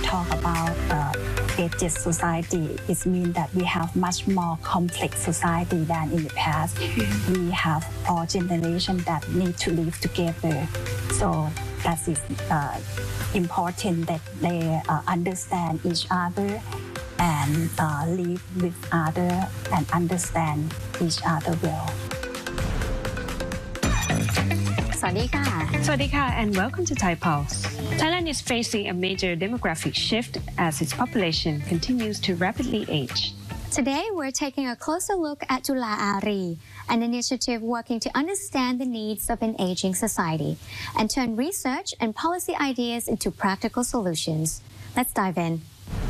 talk about ageist society, it means that we have much more complex society than in the past. We have all generations that need to live together. So that is important that they understand each other and live with other and understand each other well. สวัสดีค่ะ Swadika and welcome to Thai Pulse. Thailand is facing a major demographic shift as its population continues to rapidly age. Today we're taking a closer look at Chula Ari, an initiative working to understand the needs of an aging society and turn research and policy ideas into practical solutions. Let's dive in.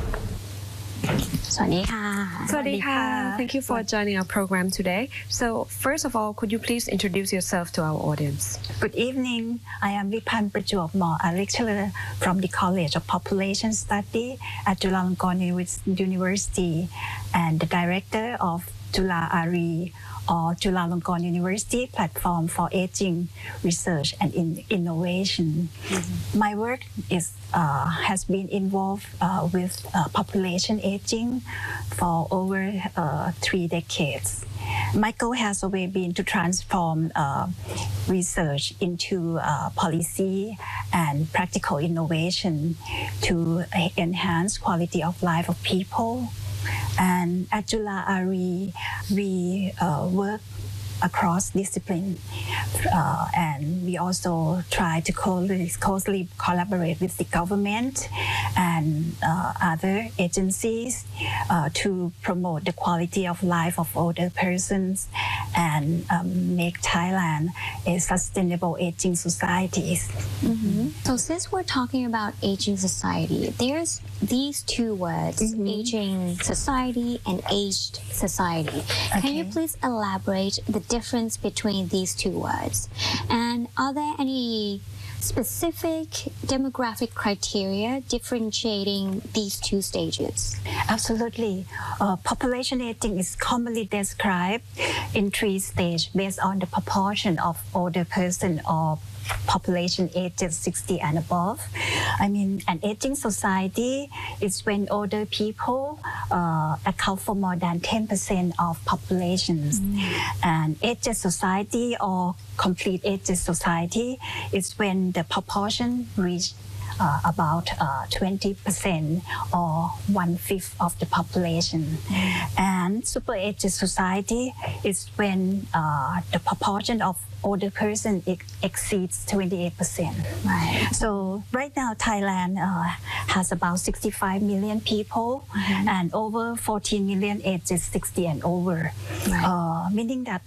สวัสดีค่ะ Swadika, thank you for joining our program today. So first of all, could you please introduce yourself to our audience? Good evening. I am Vipan Prajwapmor, a lecturer from the College of Population Study at Chulalongkorn University and the director of Chula Ari or Chulalongkorn University Platform for Aging Research and Innovation. My work has been involved with population aging for over 3 decades. My goal has always been to transform research into policy and practical innovation to enhance quality of life of people. And at Chula Ari, we work across discipline and we also try to closely collaborate with the government and other agencies to promote the quality of life of older persons and make Thailand a sustainable aging society. So since we're talking about aging society, there's these two words, aging society and aged society. Can you please elaborate the difference between these two words? And are there any specific demographic criteria differentiating these two stages? Absolutely. Population aging is commonly described in 3 stages based on the proportion of older person or population ages 60 and above. I mean, an aging society is when older people account for more than 10% of populations. And ageist society or complete ageist society is when the proportion reach about 20% or 1/5 of the population. And super ageist society is when the proportion of older person exceeds 28%. Right. So right now Thailand has about 65 million people and over 14 million ages 60 and over, meaning that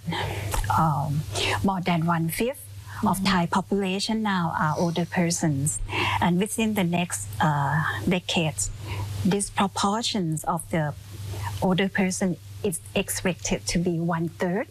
more than 1/5 of Thai population now are older persons, and within the next decades, these proportions of the older person is expected to be 1/3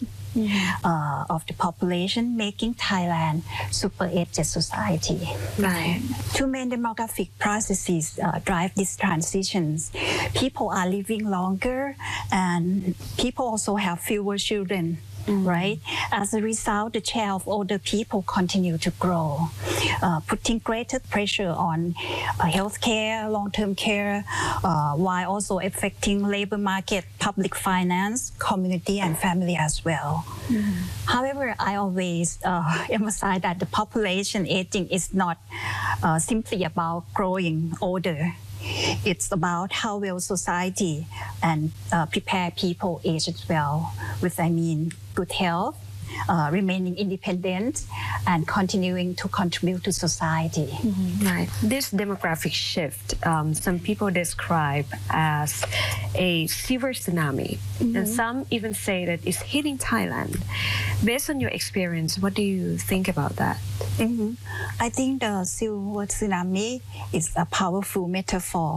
of the population, making Thailand super ageist society. Right. 2 main demographic processes drive these transitions. People are living longer, and people also have fewer children. Right? As a result, the share of older people continue to grow, putting greater pressure on healthcare, long-term care, while also affecting labor market, public finance, community, and family as well. However, I always emphasize that the population aging is not simply about growing older. It's about how well society and prepare people age as well, with good health, remaining independent, and continuing to contribute to society. Right. This demographic shift, some people describe as a silver tsunami, and some even say that it's hitting Thailand. Based on your experience, what do you think about that? I think the silver tsunami is a powerful metaphor.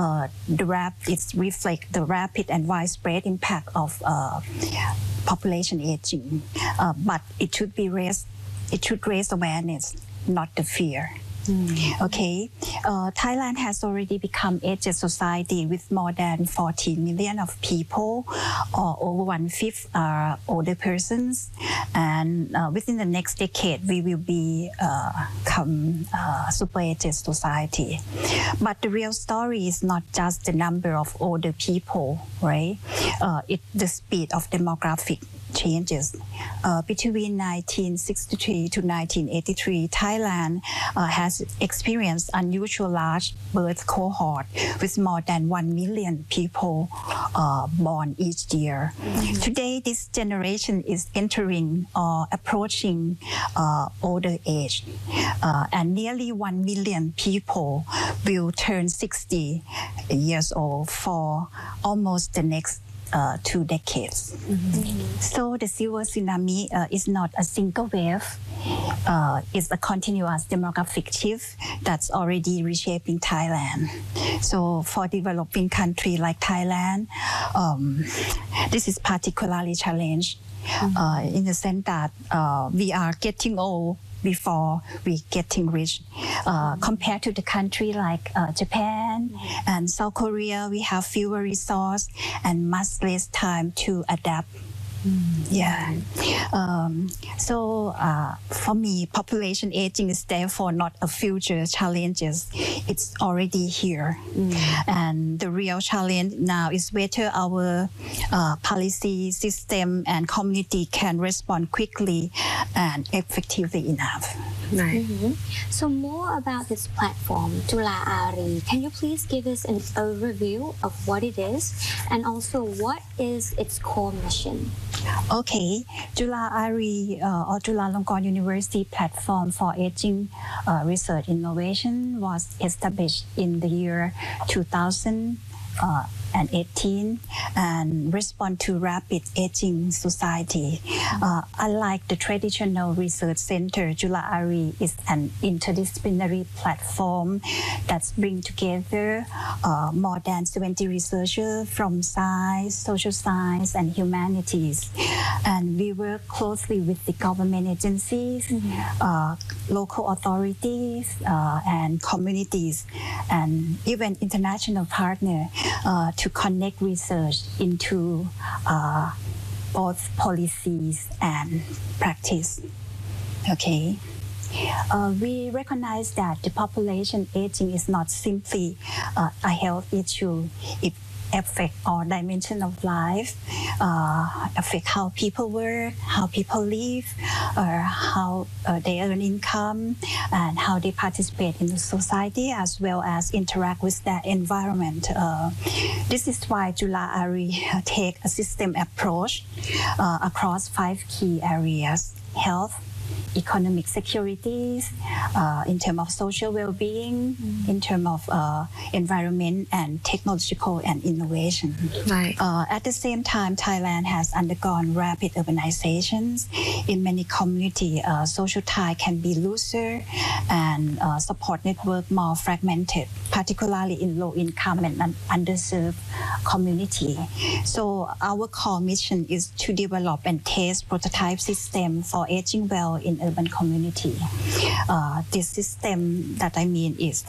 It reflects the rapid and widespread impact of population aging, but it should raise awareness, not the fear. Okay, Thailand has already become aged society with more than 14 million of people, or over 1/5 are older persons, and within the next decade we will become super aged society. But the real story is not just the number of older people, right? It's the speed of demographic changes. Between 1963 to 1983, Thailand has experienced unusual large birth cohort with more than 1 million people born each year. Today, this generation is entering or approaching older age, and nearly 1 million people will turn 60 years old for almost the next 2 decades. So the silver tsunami is not a single wave. It's a continuous demographic shift that's already reshaping Thailand. So for developing country like Thailand, this is particularly challenged in the sense that we are getting old before we getting rich. Compared to the country like Japan and South Korea, we have fewer resources and much less time to adapt. Yeah. So for me, population aging is therefore not a future challenge. It's already here. And the real challenge now is whether our policy system and community can respond quickly and effectively enough. Right. So more about this platform, Tula Ari, can you please give us an overview of what it is and also what is its core mission? Okay, Tula Ari or Chulalongkorn University Platform for Aging Research Innovation was established in the year 2018 and respond to rapid aging society. Unlike the traditional research center, Tula Ari is an interdisciplinary platform that brings together more than 70 researchers from science, social science, and humanities. And we work closely with the government agencies, local authorities, and communities, and even international partners to connect research into both policies and practice. Okay. We recognize that the population aging is not simply a health issue. It affects all dimensions of life, affect how people work, how people live, or how they earn income, and how they participate in the society, as well as interact with their environment. This is why Tula Ari take a system approach across 5 key areas: health, economic securities, in terms of social well-being, in terms of environment and technological and innovation. Right. At the same time, Thailand has undergone rapid urbanizations. In many communities, social tie can be looser and support network more fragmented, particularly in low-income and underserved community. So our core mission is to develop and test prototype system for aging well in urban community. This system that I mean is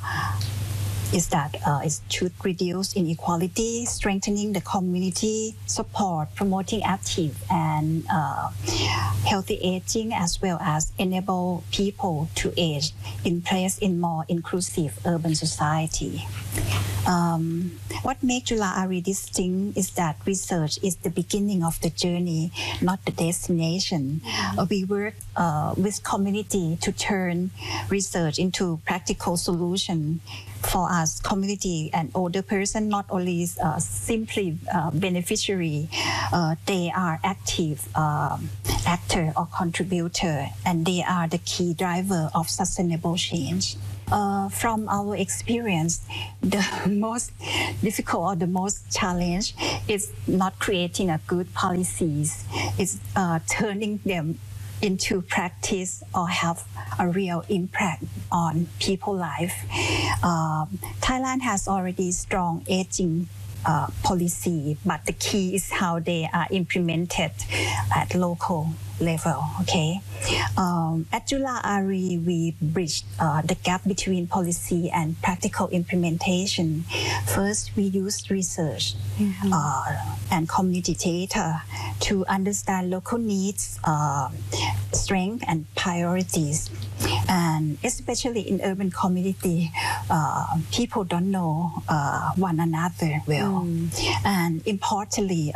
to reduce inequality, strengthening the community support, promoting active and healthy aging, as well as enable people to age in place in more inclusive urban society. What makes Tula Ari distinct is that research is the beginning of the journey, not the destination. We work with community to turn research into practical solution. For us, community and older person, not only simply beneficiary, they are active actor or contributor, and they are the key driver of sustainable change. From our experience, the most difficult or the most challenge is not creating a good policies. It's turning them into practice or have a real impact on people's life. Thailand has already strong aging policy, but the key is how they are implemented at local level. Okay, at Jula Ari, we bridged the gap between policy and practical implementation. First, we used research and community data to understand local needs, strength, and priorities. And especially in urban community, people don't know one another well. And importantly,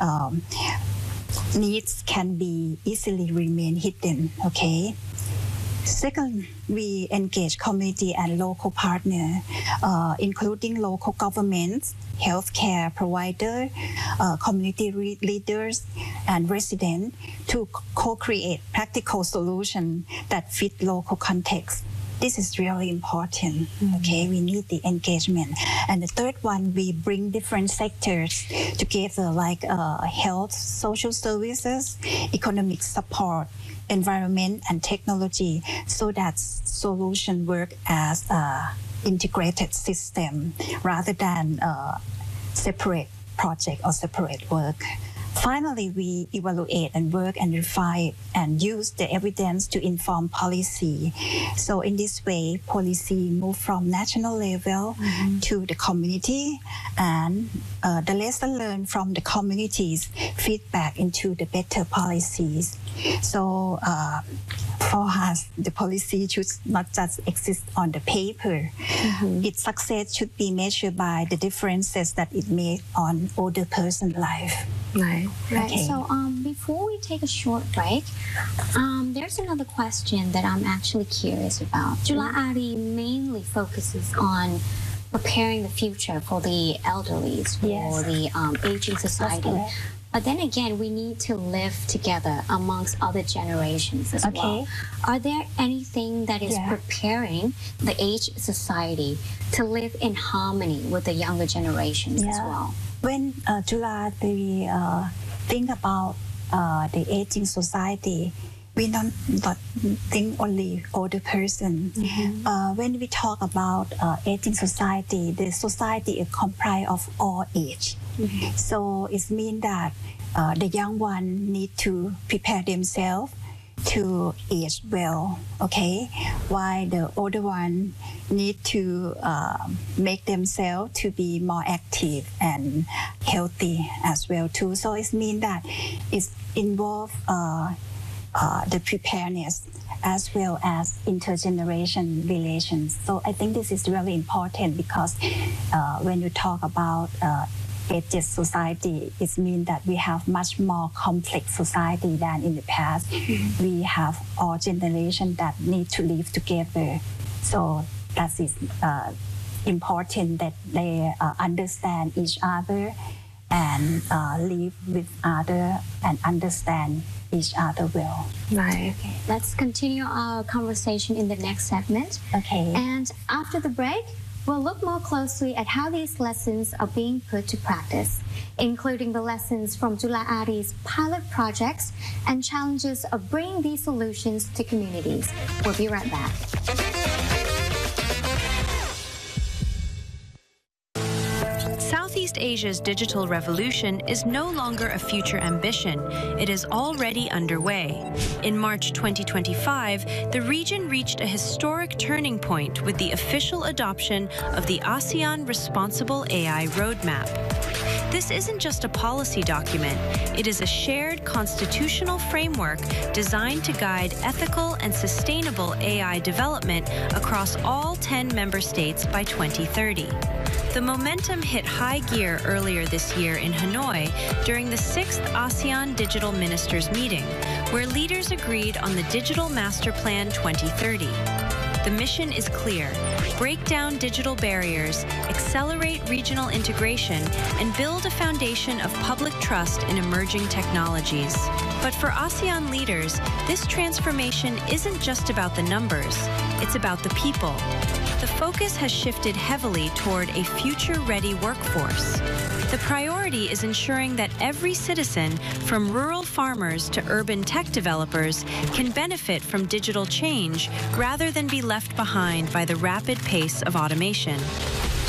needs can be easily remain hidden. Okay. Second, we engage community and local partners, including local governments, healthcare providers, community leaders, and residents to co-create practical solutions that fit local context. This is really important. Okay, we need the engagement. And the third one, we bring different sectors together, like health, social services, economic support, environment, and technology, so that solution work as a integrated system rather than separate project or separate work. Finally, we evaluate and work and refine and use the evidence to inform policy. So in this way, policy move from national level to the community, and the lesson learned from the communities feedback into the better policies. So for us, the policy should not just exist on the paper. Its success should be measured by the differences that it made on older person's life. Right. Okay. So before we take a short break, there's another question that I'm actually curious about. Jula Ari mainly focuses on preparing the future for the elderly, for the aging society. But then again, we need to live together amongst other generations as well. Are there anything that is preparing the aged society to live in harmony with the younger generations as well? When Jula, we think about the aging society, we don't think only older person. When we talk about aging society, the society is comprised of all age. So it means that the young one need to prepare themselves to age well, okay? While the older one need to make themselves to be more active and healthy as well too. So it means that it involves the preparedness as well as intergeneration relations. So I think this is really important because when you talk about aged society, it means that we have much more complex society than in the past. We have all generations that need to live together. So that is important that they understand each other and live with other and understand each other well. Right. Okay. Let's continue our conversation in the next segment. Okay. And after the break, we'll look more closely at how these lessons are being put to practice, including the lessons from Jula Ari's pilot projects and challenges of bringing these solutions to communities. We'll be right back. Southeast Asia's digital revolution is no longer a future ambition. It is already underway. In March 2025, the region reached a historic turning point with the official adoption of the ASEAN Responsible AI Roadmap. This isn't just a policy document, it is a shared constitutional framework designed to guide ethical and sustainable AI development across all 10 member states by 2030. The momentum hit high gear earlier this year in Hanoi during the 6th ASEAN Digital Ministers meeting, where leaders agreed on the Digital Master Plan 2030. The mission is clear: break down digital barriers, accelerate regional integration, and build a foundation of public trust in emerging technologies. But for ASEAN leaders, this transformation isn't just about the numbers, it's about the people. The focus has shifted heavily toward a future-ready workforce. The priority is ensuring that every citizen, from rural farmers to urban tech developers, can benefit from digital change rather than be left behind by the rapid pace of automation.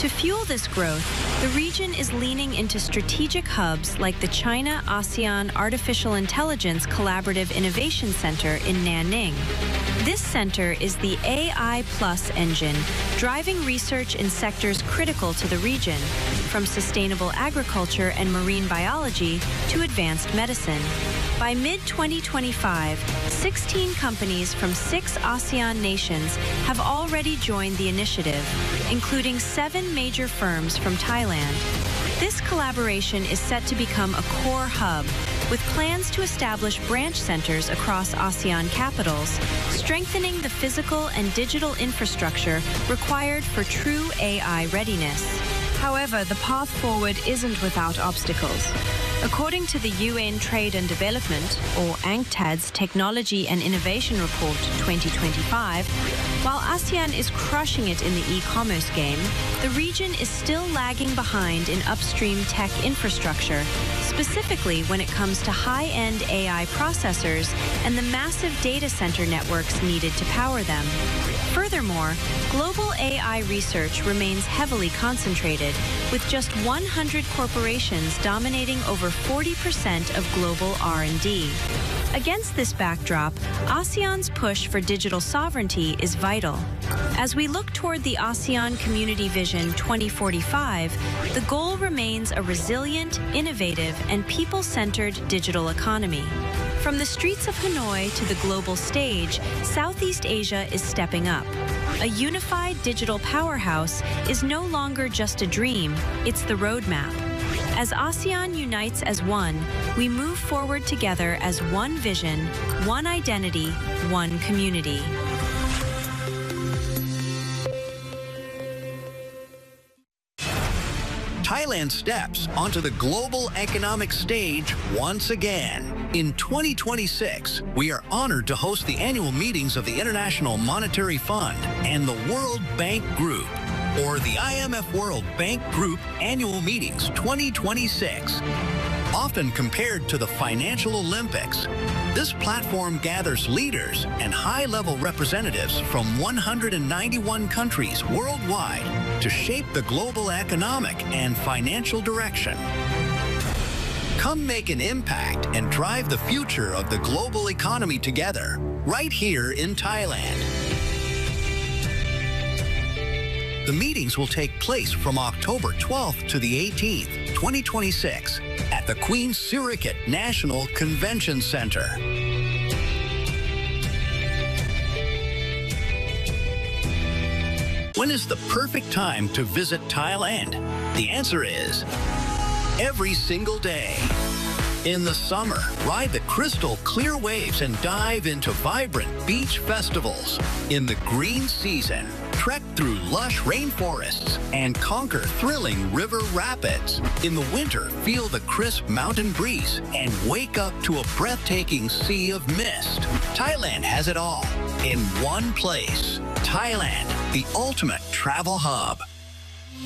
To fuel this growth, the region is leaning into strategic hubs like the China-ASEAN Artificial Intelligence Collaborative Innovation Center in Nanning. This center is the AI Plus engine, driving research in sectors critical to the region, from sustainable agriculture and marine biology to advanced medicine. By mid-2025, 16 companies from 6 ASEAN nations have already joined the initiative, including 7 major firms from Thailand. This collaboration is set to become a core hub, with plans to establish branch centers across ASEAN capitals, strengthening the physical and digital infrastructure required for true AI readiness. However, the path forward isn't without obstacles. According to the UN Trade and Development, or UNCTAD's Technology and Innovation Report 2025, while ASEAN is crushing it in the e-commerce game, the region is still lagging behind in upstream tech infrastructure, specifically when it comes to high-end AI processors and the massive data center networks needed to power them. Furthermore, global AI research remains heavily concentrated, with just 100 corporations dominating over 40% of global R&D. Against this backdrop, ASEAN's push for digital sovereignty is vital. As we look toward the ASEAN Community Vision 2045, the goal remains a resilient, innovative, and people-centered digital economy. From the streets of Hanoi to the global stage, Southeast Asia is stepping up. A unified digital powerhouse is no longer just a dream, it's the roadmap. As ASEAN unites as one, we move forward together as one vision, one identity, one community. Thailand steps onto the global economic stage once again. In 2026, we are honored to host the annual meetings of the International Monetary Fund and the World Bank Group, or the IMF World Bank Group Annual Meetings 2026. Often compared to the Financial Olympics, this platform gathers leaders and high-level representatives from 191 countries worldwide to shape the global economic and financial direction. Come make an impact and drive the future of the global economy together, right here in Thailand. The meetings will take place from October 12th to the 18th, 2026, at the Queen Sirikit National Convention Center. When is the perfect time to visit Thailand? The answer is every single day. In the summer, ride the crystal clear waves and dive into vibrant beach festivals. In the green season, trek through lush rainforests and conquer thrilling river rapids. In the winter, feel the crisp mountain breeze and wake up to a breathtaking sea of mist. Thailand has it all in one place. Thailand, the ultimate travel hub.